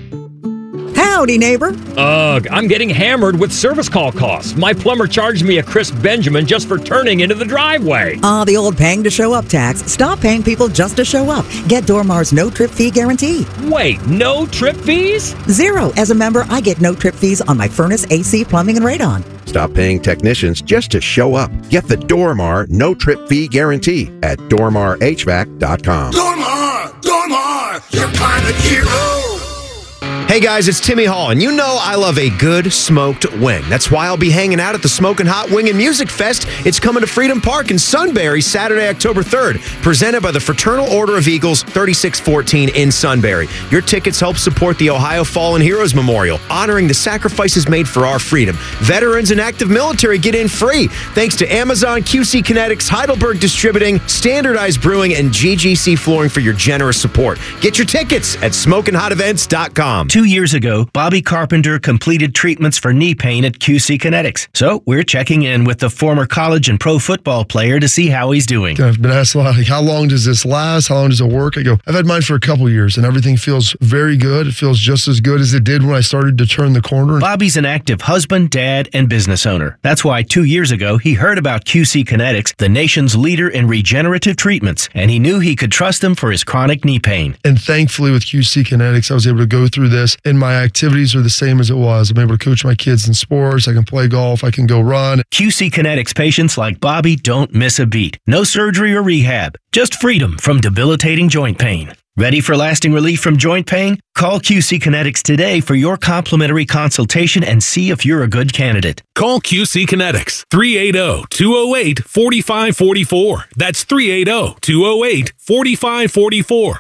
Howdy, neighbor. Ugh, I'm getting hammered with service call costs. My plumber charged me a crisp Benjamin just for turning into the driveway. The old paying to show up tax. Stop paying people just to show up. Get Dormar's no-trip fee guarantee. Wait, no trip fees? 0. As a member, I get no-trip fees on my furnace, AC, plumbing, and radon. Stop paying technicians just to show up. Get the Dormar no-trip fee guarantee at DormarHVAC.com. Dormar, you're kind of hero. Hey guys, it's Timmy Hall, and you know I love a good smoked wing. That's why I'll be hanging out at the Smokin' Hot Wing and Music Fest. It's coming to Freedom Park in Sunbury Saturday, October 3rd, presented by the Fraternal Order of Eagles, 3614 in Sunbury. Your tickets help support the Ohio Fallen Heroes Memorial, honoring the sacrifices made for our freedom. Veterans and active military get in free, thanks to Amazon, QC Kinetics, Heidelberg Distributing, Standardized Brewing, and GGC Flooring for your generous support. Get your tickets at SmokinHotEvents.com. 2 years ago, Bobby Carpenter completed treatments for knee pain at QC Kinetics. So we're checking in with the former college and pro football player to see how he's doing. I've been asked a lot, like, how long does this last? How long does it work? I go, I've had mine for a couple years, and everything feels very good. It feels just as good as it did when I started to turn the corner. Bobby's an active husband, dad, and business owner. That's why 2 years ago, he heard about QC Kinetics, the nation's leader in regenerative treatments, and he knew he could trust them for his chronic knee pain. And thankfully, with QC Kinetics, I was able to go through this, and my activities are the same as it was. I'm able to coach my kids in sports. I can play golf. I can go run. QC Kinetics patients like Bobby don't miss a beat. No surgery or rehab. Just freedom from debilitating joint pain. Ready for lasting relief from joint pain? Call QC Kinetics today for your complimentary consultation and see if you're a good candidate. Call QC Kinetics, 380-208-4544. That's 380-208-4544.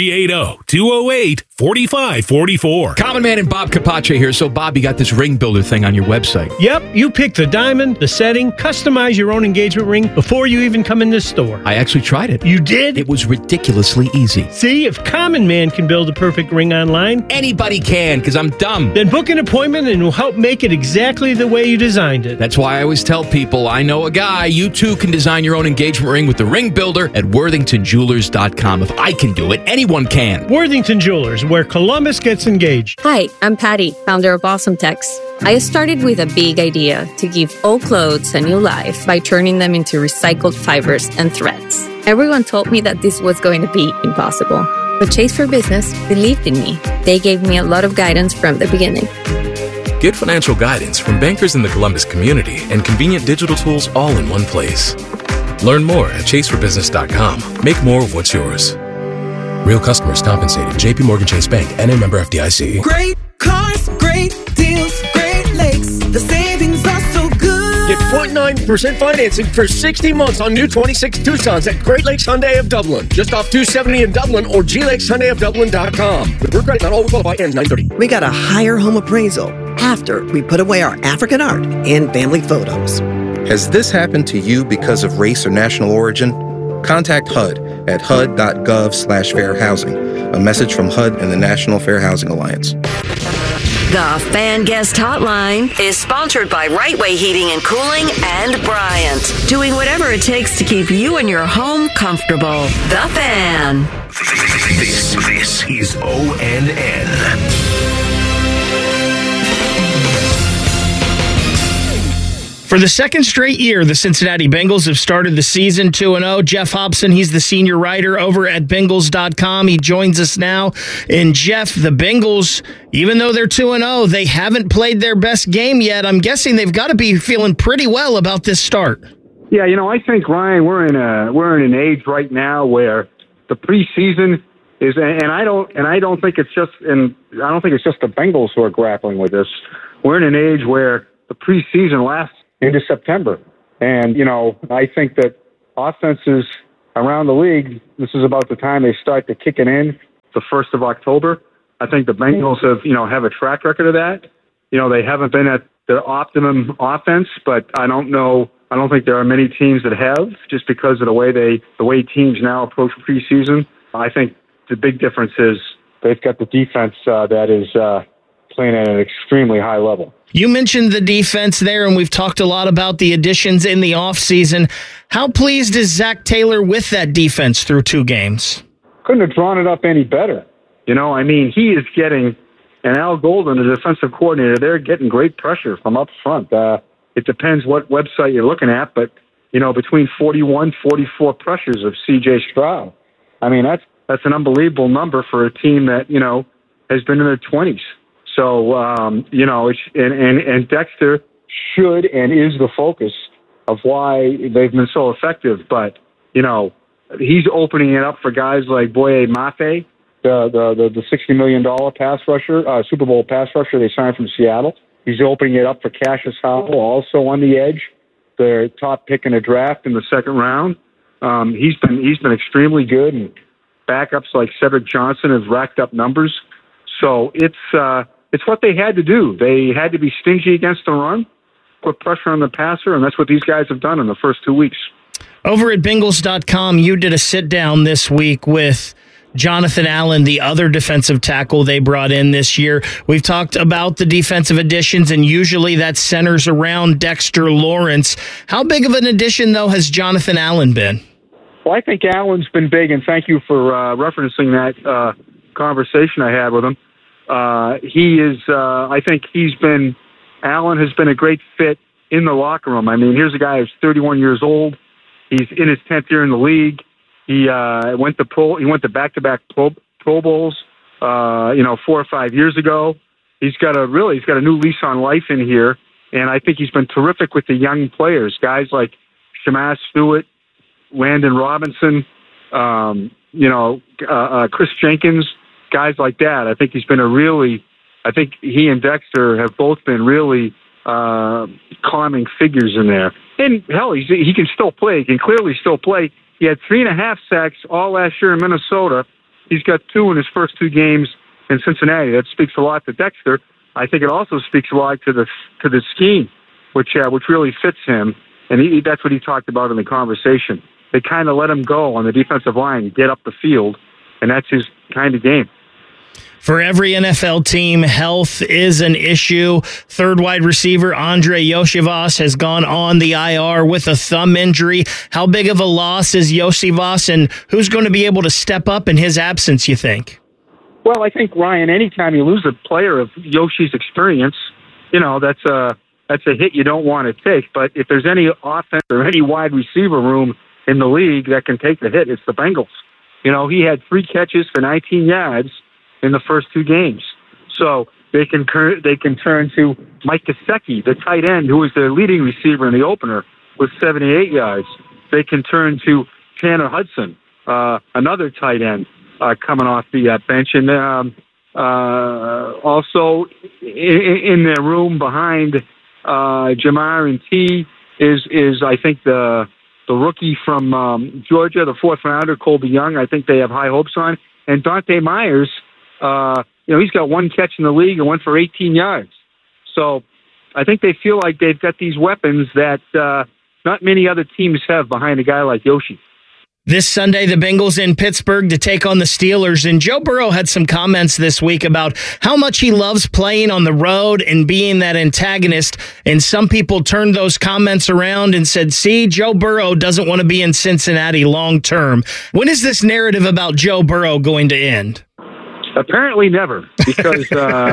380-208-4544. Common Man and Bob Capace here. So, Bob, you got this ring builder thing on your website. Yep, you pick the diamond, the setting, customize your own engagement ring before you even come in this store. I actually tried it. You did? It was ridiculously easy. See, if Common Man can build a perfect ring online, anybody can, because I'm dumb. Then book an appointment and we'll help make it exactly the way you designed it. That's why I always tell people, I know a guy. You too can design your own engagement ring with the ring builder at worthingtonjewelers.com. If I can do it, anyone can. Worthington Jewelers, where Columbus gets engaged. Hi, I'm Patty, founder of Awesome Tex. I started with a big idea to give old clothes a new life by turning them into recycled fibers and threads. Everyone told me that this was going to be impossible. But Chase for Business believed in me. They gave me a lot of guidance from the beginning. Get financial guidance from bankers in the Columbus community and convenient digital tools all in one place. Learn more at chaseforbusiness.com. Make more of what's yours. Real customers compensated. JP Morgan Chase Bank, NA member FDIC. Great cars, great deals, Great Lakes. The savings are so good. Get 0.9% financing for 60 months on new 26 Tucsons at Great Lakes Hyundai of Dublin. Just off 270 in Dublin or glakeshyundaiofdublin.com. With your credit, not all qualify, ends 9/30. We got a higher home appraisal after we put away our African art and family photos. Has this happened to you because of race or national origin? Contact HUD at hud.gov/fairhousing A message from HUD and the National Fair Housing Alliance. The Fan Guest Hotline is sponsored by Right Way Heating and Cooling and Bryant, doing whatever it takes to keep you and your home comfortable. The Fan. This is ONN. For the second straight year, the Cincinnati Bengals have started the season 2-0. Jeff Hobson, he's the senior writer over at Bengals.com. He joins us now. And Jeff, the Bengals, even though they're 2-0, they haven't played their best game yet. I'm guessing they've got to be feeling pretty well about this start. Yeah, I think, Ryan, we're in an age right now where the preseason is, and I don't think it's just the Bengals who are grappling with this. We're in an age where the preseason lasts into September. And, I think that offenses around the league, this is about the time they start to kick it in, the 1st of October. I think the Bengals have a track record of that. They haven't been at their optimum offense, but I don't think there are many teams that have, just because of the way teams now approach preseason. I think the big difference is they've got the defense that is playing at an extremely high level. You mentioned the defense there, and we've talked a lot about the additions in the offseason. How pleased is Zach Taylor with that defense through 2 games? Couldn't have drawn it up any better. He is getting, and Al Golden, the defensive coordinator, they're getting great pressure from up front. It depends what website you're looking at, but, between 41, 44 pressures of C.J. Stroud. That's an unbelievable number for a team that, has been in their 20s. So, and Dexter should and is the focus of why they've been so effective. But, he's opening it up for guys like Boye Mafe, the $60 million pass rusher, Super Bowl pass rusher they signed from Seattle. He's opening it up for Cassius Howell, also on the edge, their top pick in the draft in the 2nd round. He's been extremely good, and backups like Cedric Johnson have racked up numbers. So it's what they had to do. They had to be stingy against the run, put pressure on the passer, and that's what these guys have done in the first 2 weeks. Over at Bengals.com, you did a sit-down this week with Jonathan Allen, the other defensive tackle they brought in this year. We've talked about the defensive additions, and usually that centers around Dexter Lawrence. How big of an addition, though, has Jonathan Allen been? Well, I think Allen's been big, and thank you for referencing that conversation I had with him. I think Allen has been a great fit in the locker room. Here's a guy who's 31 years old. He's in his 10th year in the league. He went to back-to-back Pro Bowls, 4 or 5 years ago. He's got a new lease on life in here, and I think he's been terrific with the young players, guys like Shamas Stewart, Landon Robinson, Chris Jenkins, guys like that. I think I think he and Dexter have both been really calming figures in there. And hell, he can still play. He can clearly still play. He had 3.5 sacks all last year in Minnesota. He's got 2 in his first 2 games in Cincinnati. That speaks a lot to Dexter. I think it also speaks a lot to the scheme, which really fits him. And that's what he talked about in the conversation. They kind of let him go on the defensive line, get up the field, and that's his kind of game. For every NFL team, health is an issue. Third wide receiver Andre Iosivas has gone on the IR with a thumb injury. How big of a loss is Iosivas, and who's going to be able to step up in his absence, you think? Well, I think, Ryan, anytime you lose a player of Yoshi's experience, that's a hit you don't want to take. But if there's any offense or any wide receiver room in the league that can take the hit, it's the Bengals. He had 3 catches for 19 yards in the first 2 games. So they can turn to Mike Gesicki, the tight end, who was their leading receiver in the opener, with 78 yards. They can turn to Tanner Hudson, another tight end coming off the bench. And also in their room behind Jamar and T is I think the rookie from Georgia, the 4th rounder, Colby Young. I think they have high hopes on. And Dante Myers, he's got 1 catch in the league and went for 18 yards. So I think they feel like they've got these weapons that not many other teams have behind a guy like Yoshi. This Sunday, the Bengals in Pittsburgh to take on the Steelers. And Joe Burrow had some comments this week about how much he loves playing on the road and being that antagonist. And some people turned those comments around and said, see, Joe Burrow doesn't want to be in Cincinnati long term. When is this narrative about Joe Burrow going to end? Apparently never, because,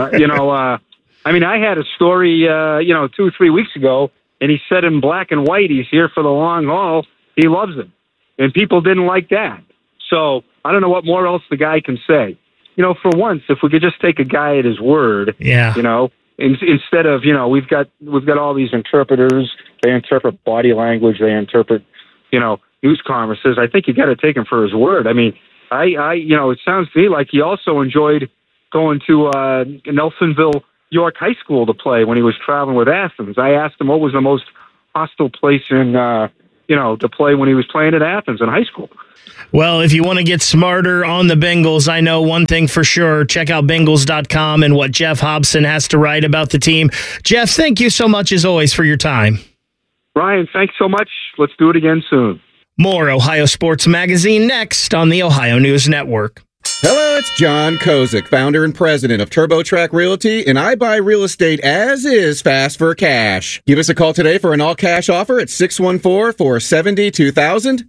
I mean, I had a story, 2 or 3 weeks ago, and he said in black and white, he's here for the long haul. He loves it. And people didn't like that. So I don't know what more else the guy can say. For once, if we could just take a guy at his word, instead of, we've got all these interpreters. They interpret body language. They interpret, news conferences. I think you got to take him for his word. I mean, it sounds to me like he also enjoyed going to Nelsonville, York High School to play when he was traveling with Athens. I asked him what was the most hostile place in, to play when he was playing at Athens in high school. Well, if you want to get smarter on the Bengals, I know one thing for sure. Check out Bengals.com and what Jeff Hobson has to write about the team. Jeff, thank you so much as always for your time. Ryan, thanks so much. Let's do it again soon. More Ohio Sports Magazine next on the Ohio News Network. Hello, it's John Kozik, founder and president of TurboTrack Realty, and I buy real estate as is fast for cash. Give us a call today for an all-cash offer at 614-470-2000,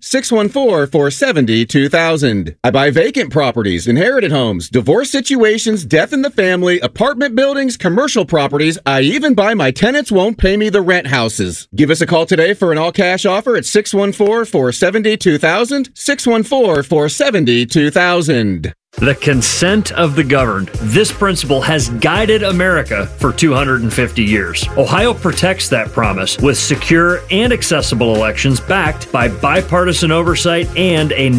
614-470-2000. I buy vacant properties, inherited homes, divorce situations, death in the family, apartment buildings, commercial properties. I even buy my tenants won't pay me the rent houses. Give us a call today for an all-cash offer at 614-470-2000, 614-470-2000. The consent of the governed. This principle has guided America for 250 years. Ohio protects that promise with secure and accessible elections backed by bipartisan oversight and a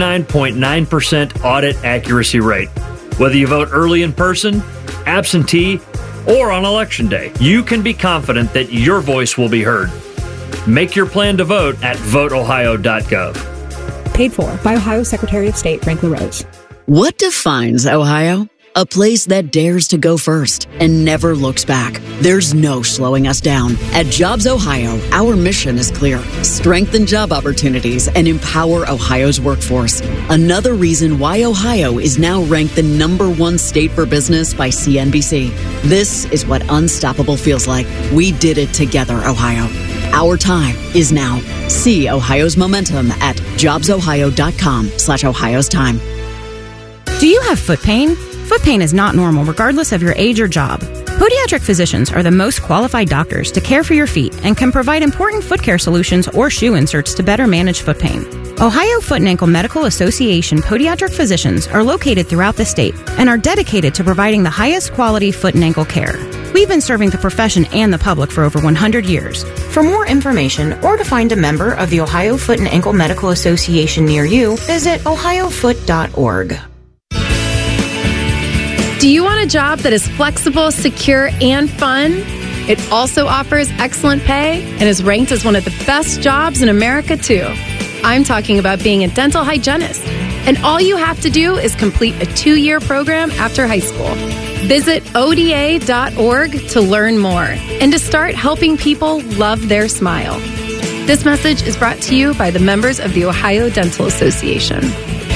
99.9% audit accuracy rate. Whether you vote early in person, absentee, or on Election Day, you can be confident that your voice will be heard. Make your plan to vote at voteohio.gov. Paid for by Ohio Secretary of State Frank LaRose. What defines Ohio? A place that dares to go first and never looks back. There's no slowing us down. At Jobs Ohio, our mission is clear. Strengthen job opportunities and empower Ohio's workforce. Another reason why Ohio is now ranked the #1 state for business by CNBC. This is what unstoppable feels like. We did it together, Ohio. Our time is now. See Ohio's momentum at jobsohio.com/Ohio's time. Do you have foot pain? Foot pain is not normal regardless of your age or job. Podiatric physicians are the most qualified doctors to care for your feet and can provide important foot care solutions or shoe inserts to better manage foot pain. Ohio Foot and Ankle Medical Association podiatric physicians are located throughout the state and are dedicated to providing the highest quality foot and ankle care. We've been serving the profession and the public for over 100 years. For more information or to find a member of the Ohio Foot and Ankle Medical Association near you, visit ohiofoot.org. Do you want a job that is flexible, secure, and fun? It also offers excellent pay and is ranked as one of the best jobs in America, too. I'm talking about being a dental hygienist. And all you have to do is complete a 2-year program after high school. Visit ODA.org to learn more and to start helping people love their smile. This message is brought to you by the members of the Ohio Dental Association.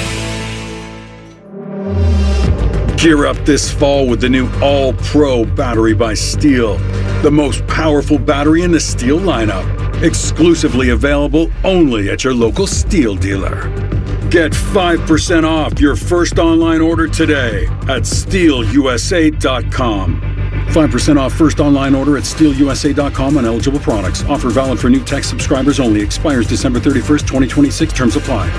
Gear up this fall with the new All-Pro battery by Steel, the most powerful battery in the Steel lineup. Exclusively available only at your local Steel dealer. Get 5% off your first online order today at SteelUSA.com. 5% off first online order at SteelUSA.com on eligible products. Offer valid for new tech subscribers only. Expires December 31st, 2026. Terms apply.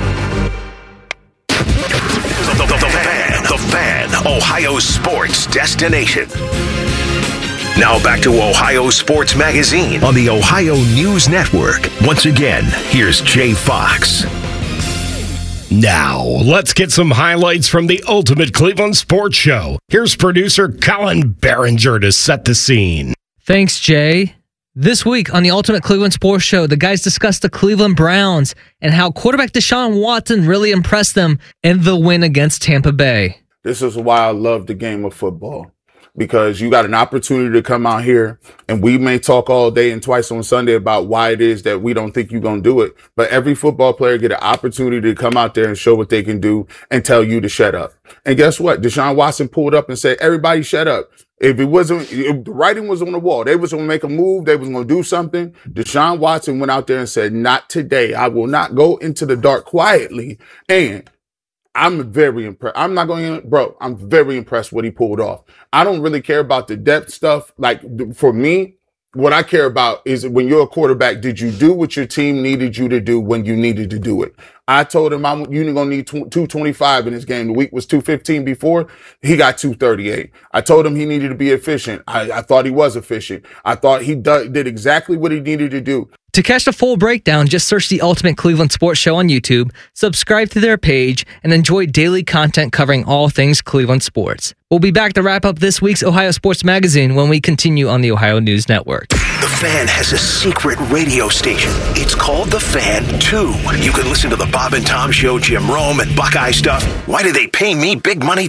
The Fan, Ohio sports destination. Now back to Ohio Sports Magazine on the Ohio News Network. Once again, here's Jay Fox. Now, let's get some highlights from the Ultimate Cleveland Sports Show. Here's producer Colin Behringer to set the scene. Thanks, Jay. This week on the Ultimate Cleveland Sports Show, the guys discussed the Cleveland Browns and how quarterback Deshaun Watson really impressed them in the win against Tampa Bay. This is why I love the game of football. because you got an opportunity to come out here, and we may talk all day and twice on Sunday about why it is that we don't think you're going to do it. But every football player get an opportunity to come out there and show what they can do and tell you to shut up. And guess what? Deshaun Watson pulled up and said, everybody shut up. If the writing was on the wall, they was going to make a move, they was going to do something. Deshaun Watson went out there and said, not today. I will not go into the dark quietly. And I'm very impressed. I'm very impressed what he pulled off. I don't really care about the depth stuff. Like, for me, what I care about is when you're a quarterback, did you do what your team needed you to do when you needed to do it? I told him you're going to need 225 in this game. The week was 215 before. He got 238. I told him he needed to be efficient. I thought he was efficient. I thought he did exactly what he needed to do. To catch the full breakdown, just search the Ultimate Cleveland Sports Show on YouTube, subscribe to their page, and enjoy daily content covering all things Cleveland sports. We'll be back to wrap up this week's Ohio Sports Magazine when we continue on the Ohio News Network. The Fan has a secret radio station. It's called The Fan 2. You can listen to the Bob and Tom Show, Jim Rome, and Buckeye stuff. Why do they pay me big money